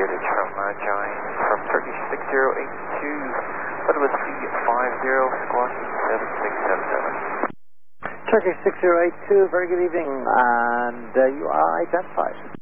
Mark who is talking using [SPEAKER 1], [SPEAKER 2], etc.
[SPEAKER 1] Yardage from Giant from Turkish 6082. What was C50 squawking 7677?
[SPEAKER 2] Turkish 6082, very good evening, and you are identified.